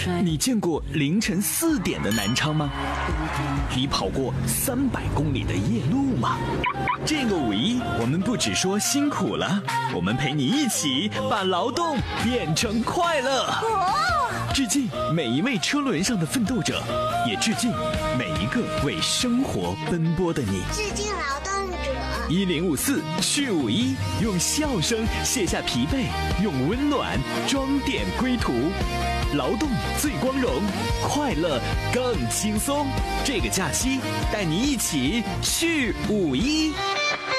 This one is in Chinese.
你见过凌晨4点的南昌吗？你跑过300公里的夜路吗？这个5·1，我们不只说辛苦了，我们陪你一起把劳动变成快乐。致敬每一位车轮上的奋斗者，也致敬每一个为生活奔波的你。 致敬劳动者。 1054去5·1，用笑声卸下疲惫，用温暖装点归途。劳动最光荣，快乐更轻松。这个假期带你一起去5·1。